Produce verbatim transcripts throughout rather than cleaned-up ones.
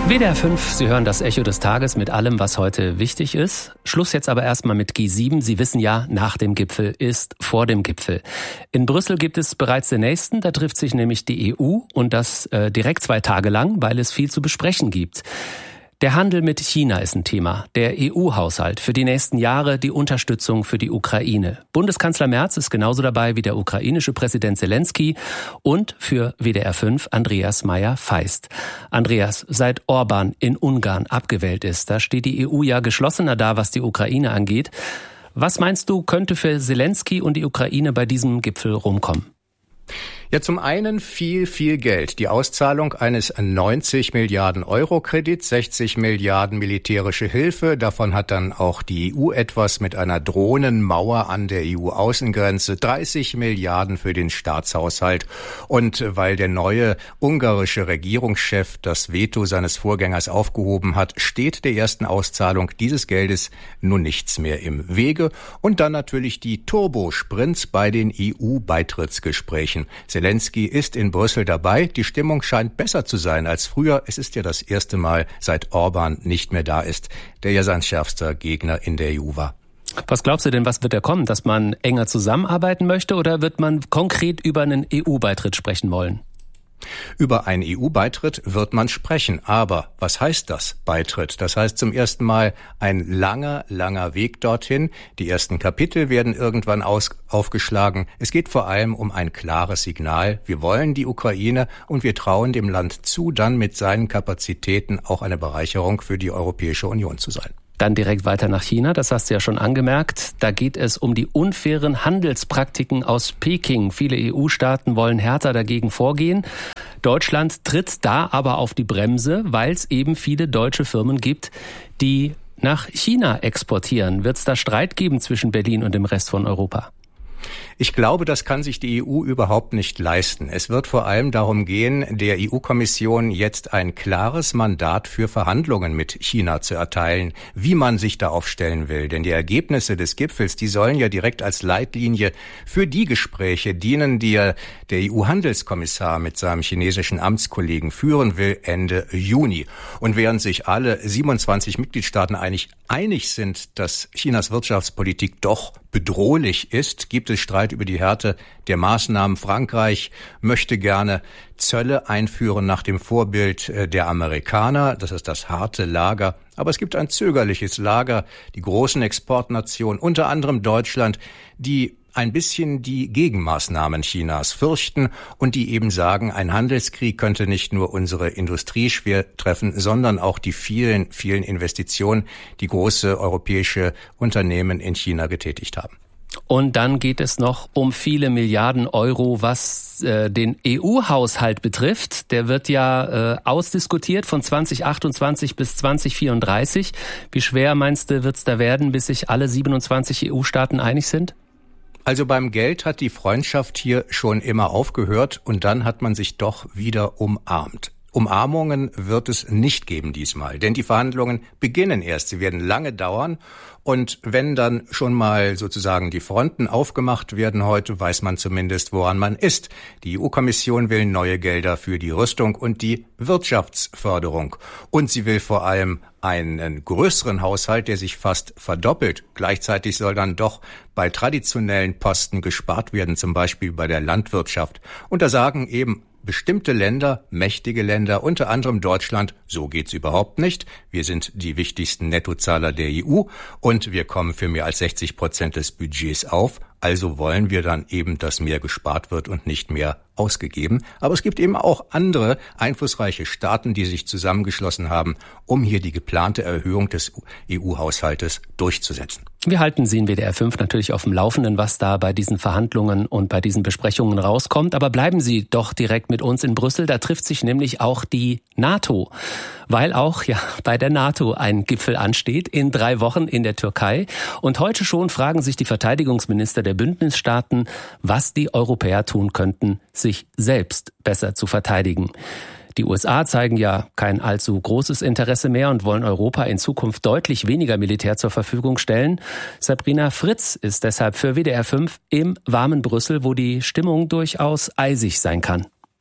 W D R fünf, Sie hören das Echo des Tages mit allem, was heute wichtig ist. Schluss jetzt aber erstmal mit G sieben. Sie wissen ja, nach dem Gipfel ist vor dem Gipfel. In Brüssel gibt es bereits den nächsten. Da trifft sich nämlich die E U und das äh, direkt zwei Tage lang, weil es viel zu besprechen gibt. Der Handel mit China ist ein Thema, der E U-Haushalt für die nächsten Jahre, die Unterstützung für die Ukraine. Bundeskanzler Merz ist genauso dabei wie der ukrainische Präsident Zelensky und für W D R fünf Andreas Meyer-Feist. Andreas, seit Orban in Ungarn abgewählt ist, da steht die E U ja geschlossener da, was die Ukraine angeht. Was meinst du, könnte für Zelensky und die Ukraine bei diesem Gipfel rumkommen? Ja, zum einen viel, viel Geld. Die Auszahlung eines neunzig Milliarden Euro Kredits, sechzig Milliarden militärische Hilfe. Davon hat dann auch die E U etwas mit einer Drohnenmauer an der E U-Außengrenze. dreißig Milliarden für den Staatshaushalt. Und weil der neue ungarische Regierungschef das Veto seines Vorgängers aufgehoben hat, steht der ersten Auszahlung dieses Geldes nun nichts mehr im Wege. Und dann natürlich die Turbosprints bei den E U-Beitrittsgesprächen. Zelensky ist in Brüssel dabei. Die Stimmung scheint besser zu sein als früher. Es ist ja das erste Mal, seit Orban nicht mehr da ist, der ja sein schärfster Gegner in der E U war. Was glaubst du denn, was wird da kommen? Dass man enger zusammenarbeiten möchte oder wird man konkret über einen E U-Beitritt sprechen wollen? Über einen E U-Beitritt wird man sprechen. Aber was heißt das, Beitritt? Das heißt zum ersten Mal ein langer, langer Weg dorthin. Die ersten Kapitel werden irgendwann aus, aufgeschlagen. Es geht vor allem um ein klares Signal. Wir wollen die Ukraine und wir trauen dem Land zu, dann mit seinen Kapazitäten auch eine Bereicherung für die Europäische Union zu sein. Dann direkt weiter nach China, das hast du ja schon angemerkt. Da geht es um die unfairen Handelspraktiken aus Peking. Viele E U-Staaten wollen härter dagegen vorgehen. Deutschland tritt da aber auf die Bremse, weil es eben viele deutsche Firmen gibt, die nach China exportieren. Wird es da Streit geben zwischen Berlin und dem Rest von Europa? Ich glaube, das kann sich die E U überhaupt nicht leisten. Es wird vor allem darum gehen, der E U-Kommission jetzt ein klares Mandat für Verhandlungen mit China zu erteilen, wie man sich da aufstellen will. Denn die Ergebnisse des Gipfels, die sollen ja direkt als Leitlinie für die Gespräche dienen, die ja der E U-Handelskommissar mit seinem chinesischen Amtskollegen führen will, Ende Juni. Und während sich alle siebenundzwanzig Mitgliedstaaten eigentlich einig sind, dass Chinas Wirtschaftspolitik doch bedrohlich ist, gibt es Streit über die Härte der Maßnahmen. Frankreich möchte gerne Zölle einführen nach dem Vorbild der Amerikaner. Das ist das harte Lager. Aber es gibt ein zögerliches Lager, die großen Exportnationen, unter anderem Deutschland, die ein bisschen die Gegenmaßnahmen Chinas fürchten und die eben sagen, ein Handelskrieg könnte nicht nur unsere Industrie schwer treffen, sondern auch die vielen, vielen Investitionen, die große europäische Unternehmen in China getätigt haben. Und dann geht es noch um viele Milliarden Euro, was äh, den E U-Haushalt betrifft. Der wird ja äh, ausdiskutiert von zwanzig achtundzwanzig bis zwanzig vierunddreißig. Wie schwer, meinst du, wird es da werden, bis sich alle siebenundzwanzig E U-Staaten einig sind? Also beim Geld hat die Freundschaft hier schon immer aufgehört und dann hat man sich doch wieder umarmt. Umarmungen wird es nicht geben diesmal, denn die Verhandlungen beginnen erst. Sie werden lange dauern und wenn dann schon mal sozusagen die Fronten aufgemacht werden heute, weiß man zumindest, woran man ist. Die E U-Kommission will neue Gelder für die Rüstung und die Wirtschaftsförderung und sie will vor allem einen größeren Haushalt, der sich fast verdoppelt. Gleichzeitig soll dann doch bei traditionellen Posten gespart werden, zum Beispiel bei der Landwirtschaft. Und da sagen eben bestimmte Länder, mächtige Länder, unter anderem Deutschland, so geht's überhaupt nicht. Wir sind die wichtigsten Nettozahler der E U und wir kommen für mehr als sechzig Prozent des Budgets auf. Also wollen wir dann eben, dass mehr gespart wird und nicht mehr ausgegeben. Aber es gibt eben auch andere einflussreiche Staaten, die sich zusammengeschlossen haben, um hier die geplante Erhöhung des E U-Haushaltes durchzusetzen. Wir halten Sie in W D R fünf natürlich auf dem Laufenden, was da bei diesen Verhandlungen und bei diesen Besprechungen rauskommt. Aber bleiben Sie doch direkt mit uns in Brüssel. Da trifft sich nämlich auch die NATO, weil auch ja bei der NATO ein Gipfel ansteht in drei Wochen in der Türkei. Und heute schon fragen sich die Verteidigungsminister der Bündnisstaaten, was die Europäer tun könnten, sich selbst besser zu verteidigen. Die U S A zeigen ja kein allzu großes Interesse mehr und wollen Europa in Zukunft deutlich weniger Militär zur Verfügung stellen. Sabrina Fritz ist deshalb für W D R fünf im warmen Brüssel, wo die Stimmung durchaus eisig sein kann.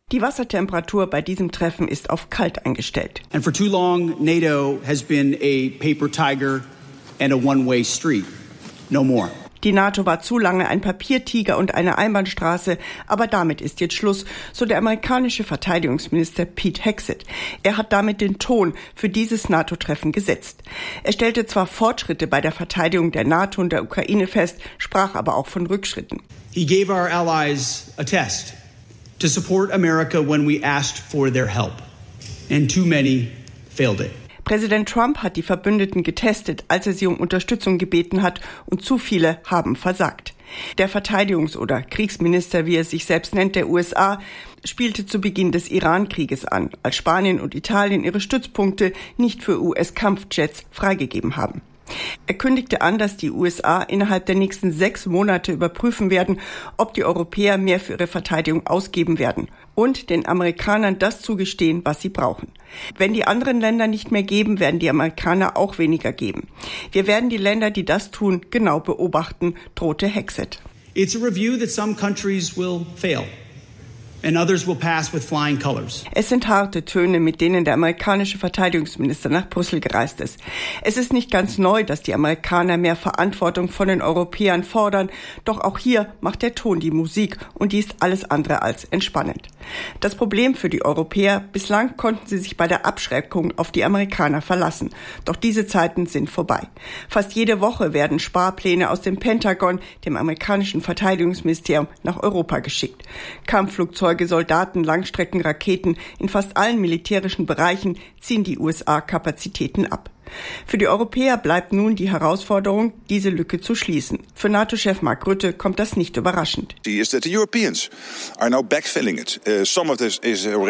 Die Wassertemperatur bei diesem Treffen ist auf kalt eingestellt. And for too long, NATO has been a paper tiger and a one-way street. No more. Die NATO war zu lange ein Papiertiger und eine Einbahnstraße, aber damit ist jetzt Schluss, so der amerikanische Verteidigungsminister Pete Hegseth. Er hat damit den Ton für dieses NATO-Treffen gesetzt. Er stellte zwar Fortschritte bei der Verteidigung der NATO und der Ukraine fest, sprach aber auch von Rückschritten. He gave our allies a test to support America when we asked for their help, and too many failed it. Präsident Trump hat die Verbündeten getestet, als er sie um Unterstützung gebeten hat, und zu viele haben versagt. Der Verteidigungs- oder Kriegsminister, wie er sich selbst nennt, der U S A, spielte zu Beginn des Iran-Krieges an, als Spanien und Italien ihre Stützpunkte nicht für U S-Kampfjets freigegeben haben. Er kündigte an, dass die U S A innerhalb der nächsten sechs Monate überprüfen werden, ob die Europäer mehr für ihre Verteidigung ausgeben werden und den Amerikanern das zugestehen, was sie brauchen. Wenn die anderen Länder nicht mehr geben, werden die Amerikaner auch weniger geben. Wir werden die Länder, die das tun, genau beobachten, drohte Hegseth. It's a review that some countries will fail. And others will pass with flying colors. Es sind harte Töne, mit denen der amerikanische Verteidigungsminister nach Brüssel gereist ist. Es ist nicht ganz neu, dass die Amerikaner mehr Verantwortung von den Europäern fordern, doch auch hier macht der Ton die Musik und die ist alles andere als entspannend. Das Problem für die Europäer: bislang konnten sie sich bei der Abschreckung auf die Amerikaner verlassen. Doch diese Zeiten sind vorbei. Fast jede Woche werden Sparpläne aus dem Pentagon, dem amerikanischen Verteidigungsministerium, nach Europa geschickt. Kampfflugzeuge, Soldaten, Langstreckenraketen, in fast allen militärischen Bereichen ziehen die U S A Kapazitäten ab. Für die Europäer bleibt nun die Herausforderung, diese Lücke zu schließen. Für NATO-Chef Mark Rutte kommt das nicht überraschend. Is that the Europeans are now backfilling it. Uh, some of this is